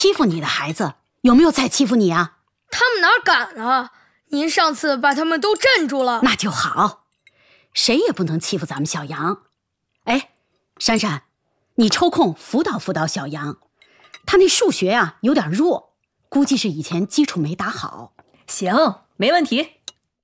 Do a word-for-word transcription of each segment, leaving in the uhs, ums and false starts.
欺负你的孩子有没有再欺负你啊？ 他们哪敢啊！您上次把他们都镇住了。 那就好，谁也不能欺负咱们小杨。哎，珊珊，你抽空辅导辅导小杨，他那数学啊有点弱，估计是以前基础没打好。 行，没问题。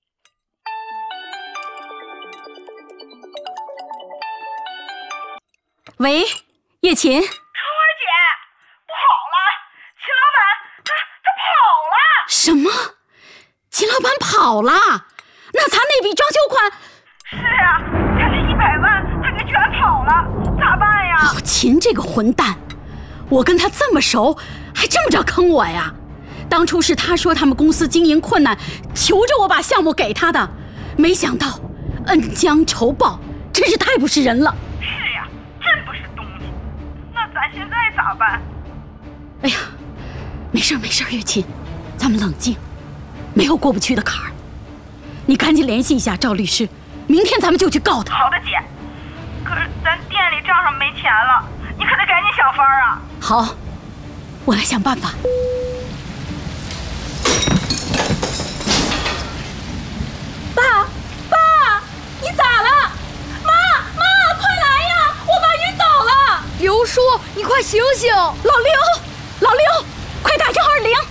喂，叶琴。 春儿姐，不好了，秦老板他他跑了。 什么？秦老板跑了？那咱那笔装修款？ 是啊，咱这一百万他给卷跑了，咋办呀？ 哦，秦这个混蛋，我跟他这么熟，还这么着坑我呀？当初是他说他们公司经营困难，求着我把项目给他的，没想到恩将仇报，真是太不是人了。 是呀，真不是东西。那咱现在咋办？ 哎呀，没事没事，月琴，咱们冷静，没有过不去的坎儿。你赶紧联系一下赵律师，明天咱们就去告他。 好的，姐。可是咱店里账上没钱了，你可得赶紧想法啊。 好，我来想办法。 爸，爸，你咋了？妈，妈，快来呀！我爸晕倒了。 刘叔，你快醒醒！ 老刘，老刘，快打幺二零！